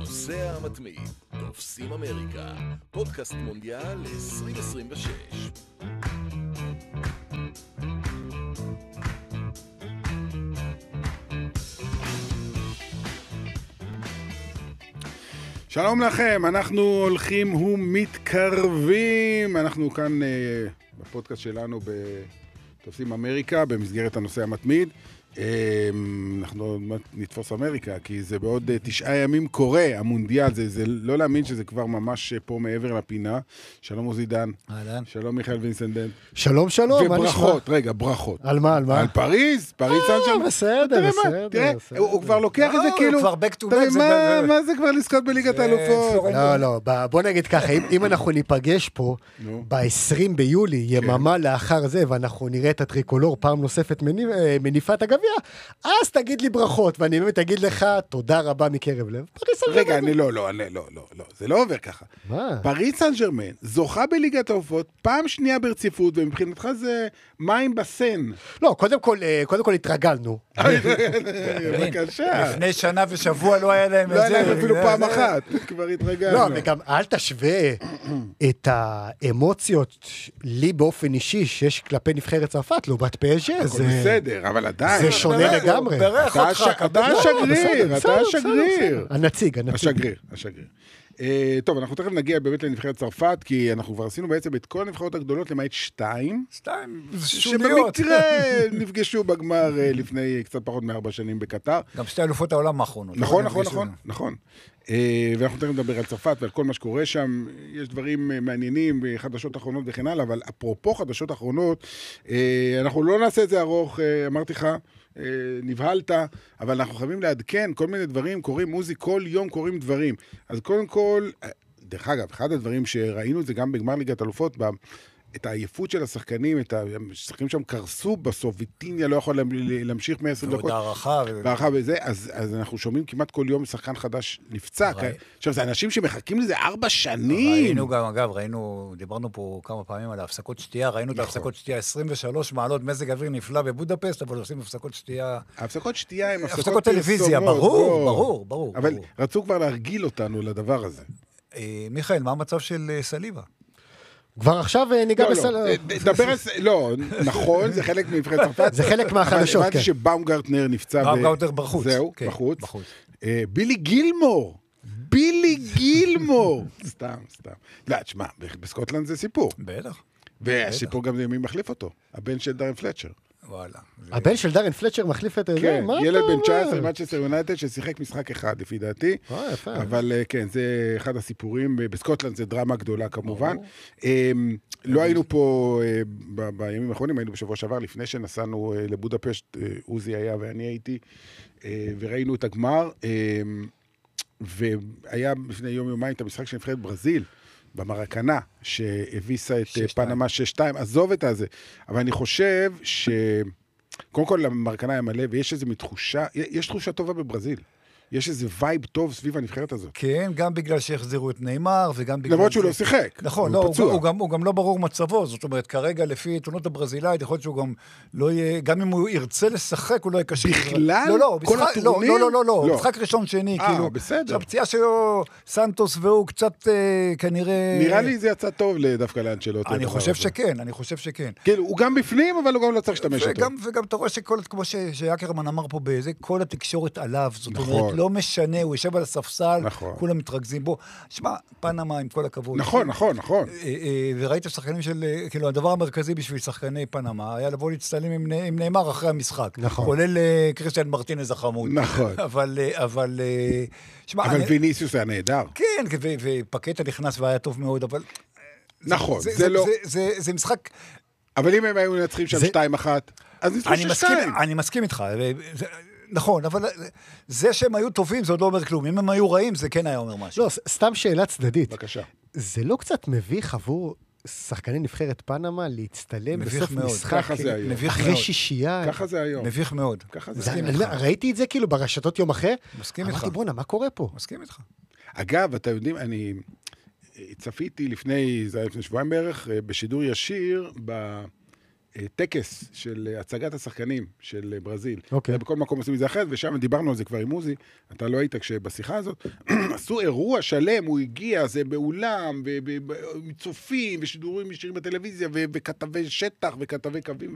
הנוסע המתמיד, תופסים אמריקה, פודקאסט מונדיאל 2026. שלום לכם, אנחנו הולכים ומתקרבים, אנחנו כאן בפודקאסט שלנו בתופסים אמריקה, במסגרת הנושא המתמיד. אנחנו נתפוס אמריקה, כי זה בעוד 9 ימים קורה, המונדיאל, זה לא להאמין שזה כבר ממש פה מעבר לפינה. שלום עוזי דן. אהלן. שלום מיכאל וינסנדנט. שלום, שלום. וברכות, רגע, ברכות. על מה, על מה? על פריז, פריז סן ז'רמן. בסדר, תראה, הוא כבר לוקח את זה כאילו... הוא כבר back to back. מה זה כבר לזכות בליגת האלופות? לא, בוא נגיד ככה, אם אנחנו ניפגש פה ב-20 ביולי, יממה לאחר זה, ואנחנו נראה את הטריקולור פעם נוספת מניפת הגביע, אז תגיד לי ברכות, ואני באמת אגיד לך תודה רבה מקרב לב. רגע, לא, זה לא עובר ככה. מה? פריז סן ז'רמן זוכה בליגת האלופות פעם שנייה ברציפות, ומבחינתך זה מים בסן. לא, קודם כל התרגלנו. בבקשה. לפני שנה ושבוע לא היה להם לא היה להם אפילו פעם אחת, כבר התרגלנו. לא, וגם אל תשווה את האמוציות לי באופן אישי שיש כלפי נבחרת צרפת, לעומת PSG. הכל בסדר, אבל עדיין. זה שונה לגמרי. ברך אותך. אתה השגריר, אתה השגריר. הנציג. השגריר. טוב, אנחנו תכף נגיע באמת לנבחרת צרפת, כי אנחנו כבר עשינו בעצם את כל הנבחרות הגדולות, למעט 2. שוניות. שבמקרה נפגשו בגמר לפני קצת פחות מ4 שנים בקטר. גם 2 אלופות העולם האחרונות. נכון. ואנחנו תכף נדבר על צרפת ועל כל מה שקורה שם. יש דברים מעניינים בחדשות אחרונות וכן הלאה, אבל אפרופו חדשות אחרונות, אנחנו לא נעשה את זה ארוך, אמרתי לך, נבהלת, אבל אנחנו חייבים לעדכן כל מיני דברים, קוראים מוזיק, כל יום קוראים דברים. אז קודם כל, דרך אגב, אחד הדברים שראינו זה גם בגמר ליגת אלופות, את העייפות של השחקנים, השחקנים שם קרסו בסוף, ויטיניה לא יכול להמשיך 120 דקות. והערכה וזה, אז אנחנו שומעים כמעט כל יום שחקן חדש נפצע. עכשיו, זה אנשים שמחכים לזה 4 שנים. ראינו גם, אגב, דיברנו פה כמה פעמים על ההפסקות שתייה, ראינו את ההפסקות שתייה 23 מעלות, מזג אוויר נפלא בבודפסט, אבל עושים הפסקות שתייה... ההפסקות שתייה הם הפסקות טלוויזיה, ברור. אבל רצו כבר להרגיל אותנו לדבר הזה. מיכאל, מה המצב של סליבה? כבר עכשיו ניגע לא, נכון, זה חלק מנבחרת צרפת. זה חלק מהחדשות, כן. הבנתי שבאומגרטנר נפצע. באומגרטנר בחוץ. זהו, בחוץ. בילי גילמור. סתם. לא, תשמע, בסקוטלנד זה סיפור. בטח. והסיפור גם זה מי מחליף אותו. הבן של דארן פלצ'ר. וואלה. הבן של דארן פלצ'ר מחליף את זה? כן, ילד בן 19, מנצ'סטר יונייטד, ששיחק משחק אחד, לפי דעתי. יפה. אבל כן, זה אחד הסיפורים. בסקוטלנד זה דרמה גדולה, כמובן. לא היינו פה בימים האחרונים, היינו בשבוע שעבר, לפני שנסענו לבודפשט, עוזי היה ואני הייתי, וראינו את הגמר, והיה לפני יומיים את המשחק של נבחרת ברזיל, במרקנה, שהביסה את פנמה 6-2, עזוב את הזה. אבל אני חושב קודם כל המרקנה היה מלא, ויש איזו מתחושה, יש תחושה טובה בברזיל. יש איזה וייב טוב סביב הנבחרת הזאת. כן, גם בגלל שהחזירו את ניימר, וגם בגלל... למרות שהוא לא שיחק. נכון, הוא גם לא ברור מצבו, זאת אומרת, כרגע לפי עיתונות הברזילאית, יכול להיות שהוא גם לא יהיה, גם אם הוא ירצה לשחק, הוא לא יקשר. בכלל? כל הטורניר? לא, משחק ראשון שני, כאילו. בסדר. הפציעה שלו, סנטוס והוא קצת כנראה... נראה לי זה יצא טוב דווקא לאנצ'לוטי. אני חושב שכן. כאילו, הוא גם בפנים, אבל הוא גם לא צריך להשתמש אותו. וגם אתה רואה שכל, כמו שיאקרמן אמר פה בזה, כל התקשורת עליו, זאת אומרת, לא משנה, הוא יושב על הספסל, כולם מתרכזים בו. שמע, פנמה עם כל הכבוד. נכון. וראית שחקנים של, כאילו, הדבר המרכזי בשביל שחקני פנמה, היה לבוא להצטלם עם ניימר אחרי המשחק. נכון. כולל קריסטיאן מרטינז החמוד. נכון. אבל ויניסיוס היה נהדר. כן, ופקטה נכנס והיה טוב מאוד, אבל... נכון, זה לא... זה משחק... אבל אם הם היו מנצחים שם 2-1, אז ניצחו 6-2. אני מסכים איתך, נכון, אבל זה שהם היו טובים, זה עוד לא אומר כלום. אם הם היו רעים, זה כן היה אומר משהו. לא, סתם שאלה צדדית. בבקשה. זה לא קצת מביך עבור שחקני נבחרת פנמה להצטלם בסוף משחק אחרי 6? ככה זה היום. מביך מאוד. ראיתי את זה כאילו ברשתות יום אחרי. מסכים איתך. אמרתי, בונה, מה קורה פה? מסכים איתך. אגב, אתה יודעים, אני צפיתי לפני שבועיים בערך, בשידור ישיר, טקס של הצגת השחקנים של ברזיל. בכל מקום עושים את זה אחרת, ושם דיברנו על זה כבר עם מוזי, אתה לא היית כשבשיחה הזאת, עשו אירוע שלם, הוא הגיע, זה באולם, צופים, ושידורים ישירים בטלוויזיה, וכתבי שטח, וכתבי קווים,